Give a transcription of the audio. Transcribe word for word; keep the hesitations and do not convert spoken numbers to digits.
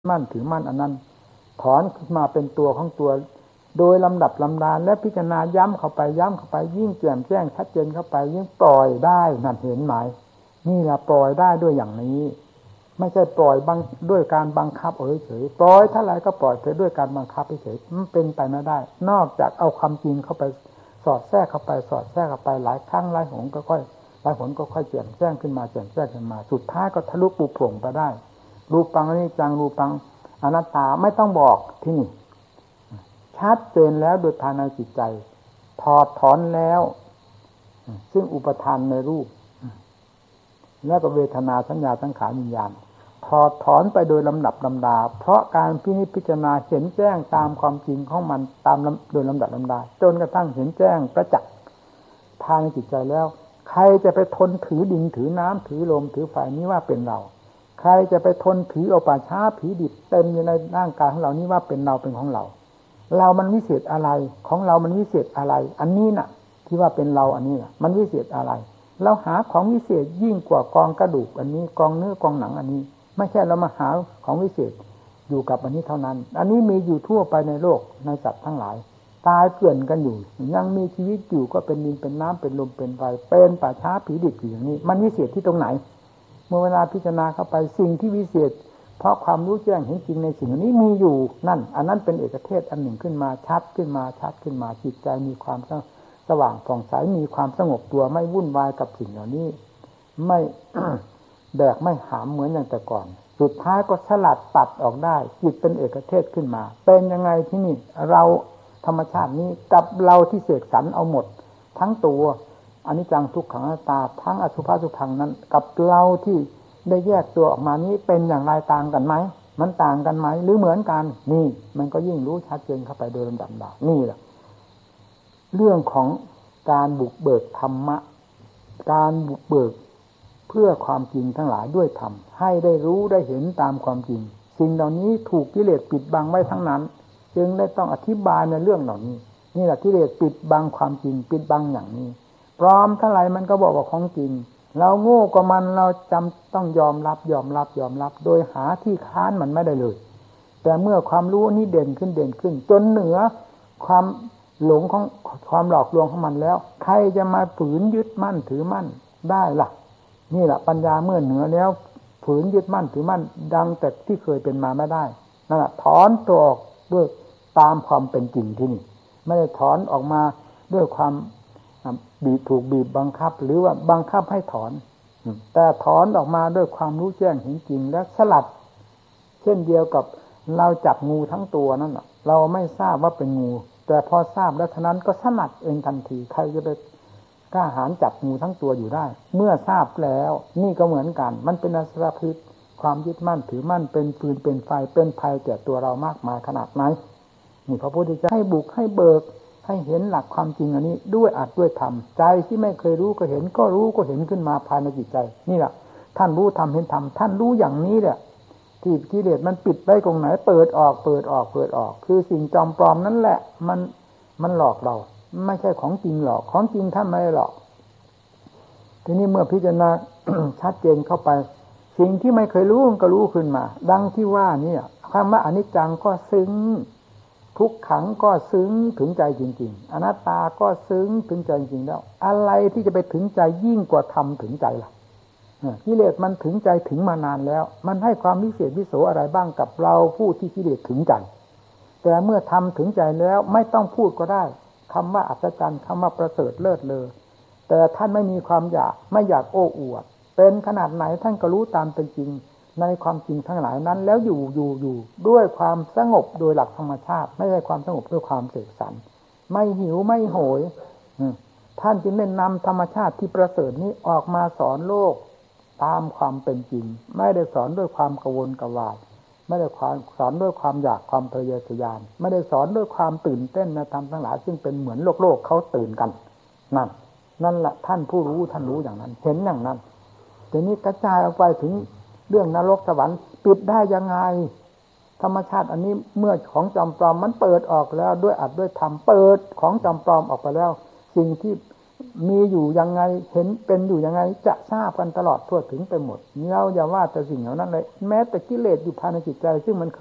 มั่นถือมั่นอันนั้นถอนขึ้นมาเป็นตัวของตัวโดยลำดับลำดาและพิจารณาย้ำเข้าไปย้ำเข้าไปยิ่งแจ่มแจ้งชัดเจนเข้าไปยิ่งปล่อยได้นั่นเห็นไหมนี่แหละปล่อยได้ด้วยอย่างนี้ไม่ใช่ปล่อยบังด้วยการบังคับเฉยๆปล่อยเท่าไรก็ปล่อยไปด้วยการบังคับเฉยๆมันเป็นไปไม่ได้นอกจากเอาความจริงเข้าไปสอดแทรกเข้าไปสอดแทรกเข้าไปหลายครั้งหลายหนก็ค่อยหลายหนก็ค่อยแจ่มแจ้งขึ้นมาแจ่มแจ้งขึ้นมาสุดท้ายก็ทะลุปูโปร่งไปได้รูปังอนิจจังรูปังอนัตตาไม่ต้องบอกที่นี่ชัดเจนแล้วโดยภายในจิตใจถอดถอนแล้วซึ่งอุปทานในรูปแล้วก็เวทนาสัญญาสังขารวิญญาณถอดถอนไปโดยลำดับลำดาเพราะการพินิจพิจารณาเห็นแจ้งตามความจริงของมันตามโดยลำดับลำดาจนกระทั่งเห็นแจ้งประจักษ์ภายในจิตใจแล้วใครจะไปทนถือดินถือน้ำถือลมถือไฟนี้ว่าเป็นเราใครจะไปทนถือเอาป่าช้าผีดิบเต็มอยู่ในร่างกายของเรานี้ว่าเป็นเราเป็นของเราเรามันวิเศษอะไรของเรามันวิเศษอะไรอันนี้น่ะที่ว่าเป็นเราอันนี้น่ะมันวิเศษอะไรเราหาของวิเศษยิ่งกว่ากองกระดูกอันนี้กองเนื้อกองหนังอันนี้ไม่ใช่เรามาหาของวิเศษอยู่กับอันนี้เท่านั้นอันนี้มีอยู่ทั่วไปในโลกในสัตว์ทั้งหลายตายเกลื่อนกันอยู่ยังมีชีวิตอยู่ก็เป็นดินเป็นน้ำเป็นลมเป็นไฟเป็นป่าช้าผีดิบอยู่อย่างนี้มันวิเศษที่ตรงไหนเมื่อเวลาพิจารณาเข้าไปสิ่งที่วิเศษเพราะความรู้แจ้งเห็นจริงในสิ่งนี้มีอยู่นั่นอันนั้นเป็นเอกเทศอันหนึ่งขึ้นมาชัดขึ้นมาชัดขึ้นมาจิตใจมีความสว่างผ่องใสมีความสงบตัวไม่วุ่นวายกับสิ่งเหล่านี้ไม่ แบกไม่หามเหมือนอย่างแต่ก่อนสุดท้ายก็สลัดปัดออกได้จิตเป็นเอกเทศขึ้นมาเป็นยังไงที่นี่เราธรรมชาตินี้กับเราที่เสกสรรเอาหมดทั้งตัวอนิจจังทุกขังอนัตตาทั้งอสุภะสุพังนั้นกับเราที่ได้แยกตัวออกมานี้เป็นอย่างไรต่างกันไหมมันต่างกันไหมหรือเหมือนกันนี่มันก็ยิ่งรู้ชัดเจนเข้าไปโดยลำดับดานี่แหละเรื่องของการบุกเบิกธรรมะการบุกเบิกเพื่อความจริงทั้งหลายด้วยธรรมให้ได้รู้ได้เห็นตามความจริงสิ่งเหล่านี้ถูกกิเลสปิดบังไว้ทั้งนั้นจึงได้ต้องอธิบายในเรื่องเหล่านี้นี่แหละกิเลสปิดบังความจริงปิดบังอย่างนี้พร้อมเท่าไรมันก็บอกว่าของจริงเราโง่กว่ามันเราจำต้องยอมรับยอมรับยอมรับโดยหาที่ค้านมันไม่ได้เลยแต่เมื่อความรู้นี้เด่นขึ้นเด่นขึ้นจนเหนือความหลงของความหลอกลวงของมันแล้วใครจะมาฝืนยึดมั่นถือมั่นได้ล่ะนี่แหละปัญญาเมื่อเหนือแล้วฝืนยึดมั่นถือมั่นดังแต่ที่เคยเป็นมาไม่ได้นั่นแหละถอนตัวออกด้วยตามความเป็นจริงที่นี่ไม่ได้ถอนออกมาด้วยความบีบถูกบีบบังคับหรือว่าบังคับให้ถอนแต่ถอนออกมาด้วยความรู้แจ้งเห็นจริงและสลัดเช่นเดียวกับเราจับงูทั้งตัวนั่นเราไม่ทราบว่าเป็นงูแต่พอทราบแล้วเท่านั้นก็สลัดเองทันทีใครจะไปกล้าหาญจับงูทั้งตัวอยู่ได้เมื่อทราบแล้วนี่ก็เหมือนกันมันเป็นอสรพิษความยึดมั่นถือมั่นเป็นปืนเป็นไฟเป็นภัยแก่ตัวเรามากมายขนาดไหนนี่พระพุทธเจ้าให้บุกให้เบิกให้เห็นหลักความจริงอันนี้ด้วยอัดด้วยธรรมใจที่ไม่เคยรู้ก็เห็นก็รู้ก็เห็นขึ้นมาภายในจิตใจนี่แหละท่านรู้ธรรมเห็นธรรมท่านรู้อย่างนี้แหละที่กิเลสมันปิดไว้ตรงไหนเปิดออกเปิดออกเปิดออกคือสิ่งจอมปลอมนั่นแหละมันมันหลอกเราไม่ใช่ของจริงหรอกของจริงท่านไม่ได้หลอกทีนี้เมื่อพิจารณา ชัดเจนเข้าไปสิ่งที่ไม่เคยรู้มันก็รู้ขึ้นมาดังที่ว่านี่คำว่าอนิจจังก็ซึ้งทุกขังก็ซึ้งถึงใจจริงๆอนัตตาก็ซึ้งถึงใจจริงแล้วอะไรที่จะไปถึงใจยิ่งกว่าธรรมถึงใจล่ะกิเลสมันถึงใจถึงมานานแล้วมันให้ความวิเศษวิโสอะไรบ้างกับเราผู้ที่กิเลสถึงใจแต่เมื่อทำถึงใจแล้วไม่ต้องพูดก็ได้คำว่าอัศจรรย์คำว่าประเสริฐเลิศเลอแต่ท่านไม่มีความอยากไม่อยากโอ้อวดเป็นขนาดไหนท่านก็รู้ตามเป็นจริงในความจริงทั้งหลายนั้นแล้วอยู่อยู่อยู่ด้วยความสงบโดยหลักธรรมชาติไม่ใช่ความสงบด้วยความเสกสรรไม่หิวไม่โหยท่านจึงได้นำธรรมชาติที่ประเสริฐนี้ออกมาสอนโลกตามความเป็นจริงไม่ได้สอนด้วยความกระวนกระวายไม่ได้สอนด้วยความอยากความทะเยอทะยานไม่ได้สอนด้วยความตื่นเต้นในธรรมทั้งหลายซึ่งเป็นเหมือนโลกโลกเขาตื่นกันนั่นนั่นแหละท่านผู้รู้ท่านรู้อย่างนั้นเห็นอย่างนั้นทีนี้กระจายออกไปถึงเรื่องนรกสวรรค์ปิดได้ยังไงธรรมชาติอันนี้เมื่อของจอมปลอมมันเปิดออกแล้วด้วยอัดด้วยธรรมเปิดของจอมปลอมออกไปแล้วสิ่งที่มีอยู่ยังไงเห็นเป็นอยู่ยังไงจะทราบกันตลอดทั่วถึงไปหมดเราอย่าว่าแต่สิ่งเหล่านั้นเลยแม้แต่กิเลสอยู่ภายในจิตใจซึ่งมัน